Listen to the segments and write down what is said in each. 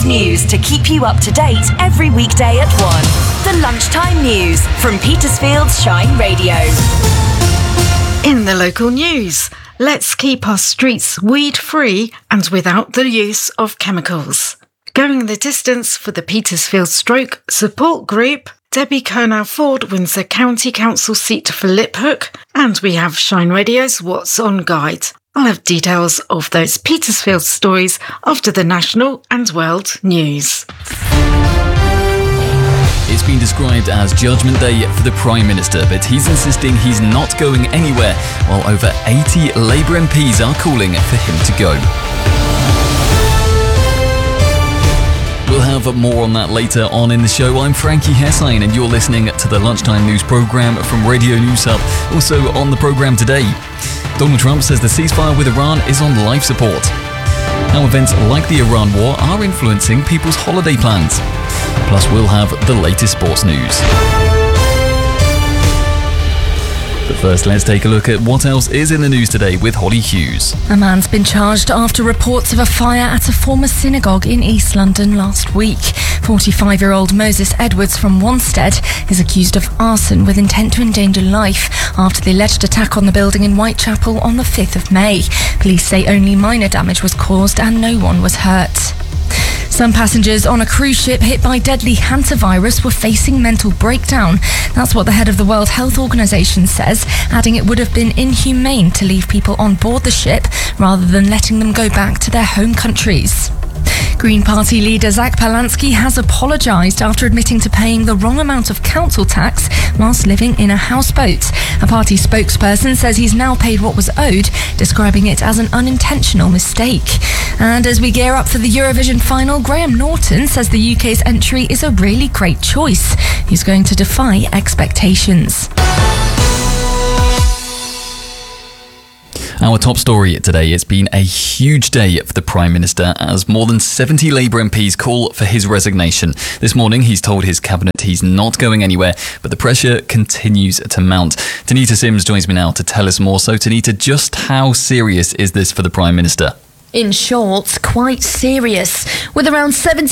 latest news to keep you up to date every weekday at 1. The Lunchtime News from Petersfield's Shine Radio. In the local news, let's keep our streets weed-free and without the use of chemicals. Going the distance for the Petersfield Stroke Support Group, Debbie Kernell-Ford wins a County Council seat for Liphook, and we have Shine Radio's What's On guide. I'll have details of those Petersfield stories after the national and world news. It's been described as Judgment Day for the Prime Minister, but he's insisting he's not going anywhere, while over 80 Labour MPs are calling for him to go. We'll have more on that later on in the show. I'm Frankie Hessine and you're listening to the Lunchtime News programme from Radio News Hub. Also on the programme today, Donald Trump says the ceasefire with Iran is on life support. How events like the Iran war are influencing people's holiday plans. Plus, we'll have the latest sports news. But first, let's take a look at what else is in the news today with Holly Hughes. A man's been charged after reports of a fire at a former synagogue in East London last week. 45-year-old Moses Edwards from Wanstead is accused of arson with intent to endanger life after the alleged attack on the building in Whitechapel on the 5th of May. Police say only minor damage was caused and no one was hurt. Some passengers on a cruise ship hit by deadly hantavirus were facing mental breakdown. That's what the head of the World Health Organization says, adding it would have been inhumane to leave people on board the ship rather than letting them go back to their home countries. Green Party leader Zach Palansky has apologised after admitting to paying the wrong amount of council tax whilst living in a houseboat. A party spokesperson says he's now paid what was owed, describing it as an unintentional mistake. And as we gear up for the Eurovision final, Graham Norton says the UK's entry is a really great choice. He's going to defy expectations. Our top story today, it's been a huge day for the Prime Minister as more than 70 Labour MPs call for his resignation. This morning he's told his cabinet he's not going anywhere, but the pressure continues to mount. Tanita Sims joins me now to tell us more. So Tanita, just how serious is this for the Prime Minister? In short, quite serious, with around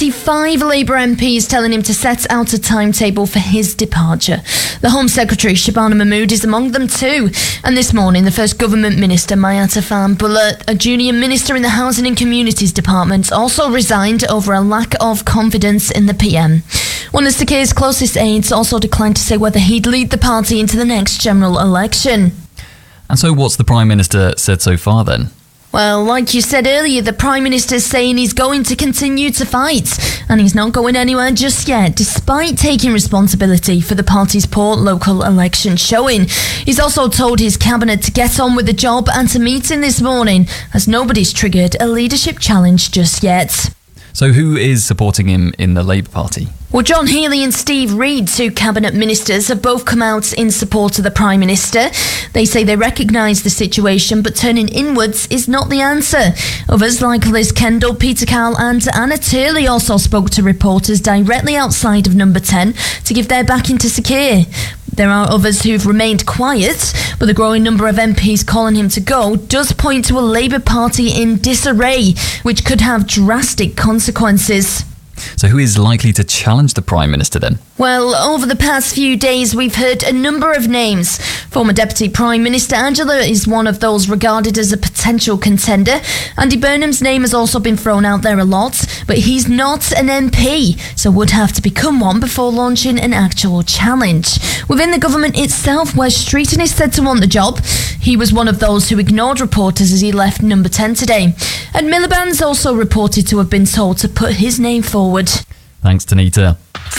75 Labour MPs telling him to set out a timetable for his departure. The Home Secretary, Shabana Mahmood, is among them too. And this morning, the First Government Minister, Mayat Afan Bullet, a junior minister in the Housing and Communities Department, also resigned over a lack of confidence in the PM. One of Sir Keir's closest aides also declined to say whether he'd lead the party into the next general election. And so what's the Prime Minister said so far then? Well, like you said earlier, the Prime Minister's saying he's going to continue to fight, and he's not going anywhere just yet, despite taking responsibility for the party's poor local election showing. He's also told his cabinet to get on with the job and to meet in this morning, as nobody's triggered a leadership challenge just yet. So who is supporting him in the Labour Party? Well, John Healey and Steve Reid, two cabinet ministers, have both come out in support of the Prime Minister. They say they recognise the situation, but turning inwards is not the answer. Others like Liz Kendall, Peter Cowell and Anna Turley also spoke to reporters directly outside of Number 10 to give their backing to Sir Keir. There are others who've remained quiet, but the growing number of MPs calling him to go does point to a Labour Party in disarray, which could have drastic consequences. So who is likely to challenge the Prime Minister then? Well, over the past few days, we've heard a number of names. Former Deputy Prime Minister Angela is one of those regarded as a potential contender. Andy Burnham's name has also been thrown out there a lot, but he's not an MP, so would have to become one before launching an actual challenge. Within the government itself, Wes Streeton is said to want the job. He was one of those who ignored reporters as he left Number 10 today. Ed Miliband's also reported to have been told to put his name forward. Thanks, Tanita.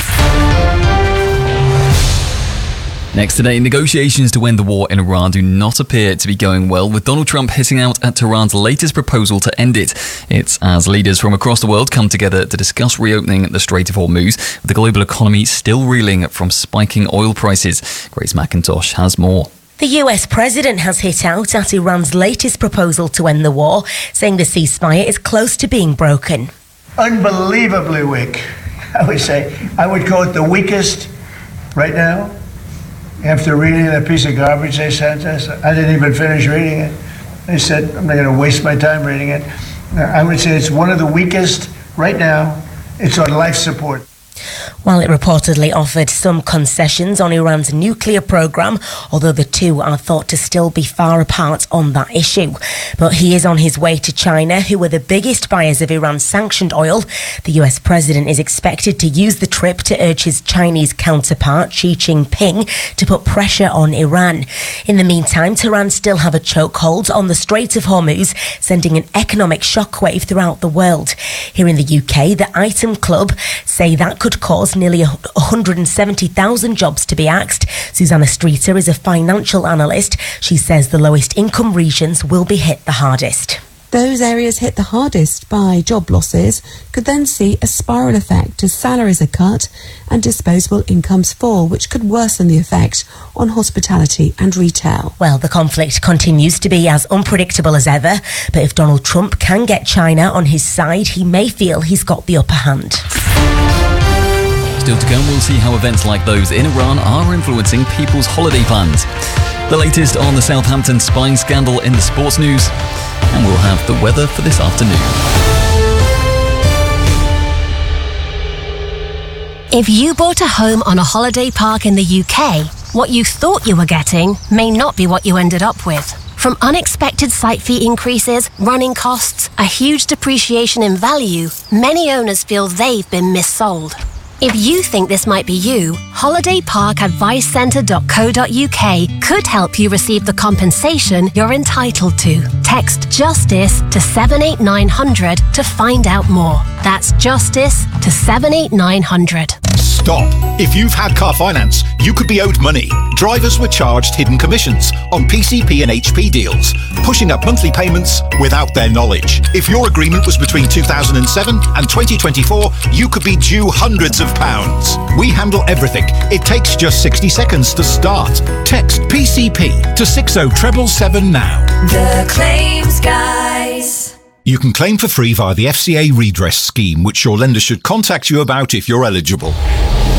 Next today, negotiations to end the war in Iran do not appear to be going well, with Donald Trump hitting out at Tehran's latest proposal to end it. It's as leaders from across the world come together to discuss reopening the Strait of Hormuz, with the global economy still reeling from spiking oil prices. Grace McIntosh has more. The US president has hit out at Iran's latest proposal to end the war, saying the ceasefire is close to being broken. Unbelievably weak, I would say. I would call it the weakest right now. After reading that piece of garbage they sent us, I didn't even finish reading it. They said, I'm not going to waste my time reading it. I would say it's one of the weakest right now It's on life support. While it reportedly offered some concessions on Iran's nuclear programme, although the two are thought to still be far apart on that issue. But he is on his way to China, who are the biggest buyers of Iran's sanctioned oil. The US president is expected to use the trip to urge his Chinese counterpart, Xi Jinping, to put pressure on Iran. In the meantime, Tehran still have a chokehold on the Strait of Hormuz, sending an economic shockwave throughout the world. Here in the UK, the Item Club say that could cause nearly 170,000 jobs to be axed. Susanna Streeter is a financial analyst. She says the lowest income regions will be hit the hardest. Those areas hit the hardest by job losses could then see a spiral effect as salaries are cut and disposable incomes fall, which could worsen the effect on hospitality and retail. Well, the conflict continues to be as unpredictable as ever, but if Donald Trump can get China on his side, he may feel he's got the upper hand. Still to come, we'll see how events like those in Iran are influencing people's holiday plans. The latest on the Southampton spying scandal in the sports news. And we'll have the weather for this afternoon. If you bought a home on a holiday park in the UK, what you thought you were getting may not be what you ended up with. From unexpected site fee increases, running costs, a huge depreciation in value, many owners feel they've been missold. If you think this might be you, holidayparkadvicecentre.co.uk could help you receive the compensation you're entitled to. Text JUSTICE to 78900 to find out more. That's JUSTICE to 78900. Stop. If you've had car finance, you could be owed money. Drivers were charged hidden commissions on PCP and HP deals, pushing up monthly payments without their knowledge. If your agreement was between 2007 and 2024, you could be due hundreds of pounds. We handle everything. It takes just 60 seconds to start. Text PCP to 60777 now. The Claims Guys. You can claim for free via the FCA redress scheme, which your lender should contact you about if you're eligible.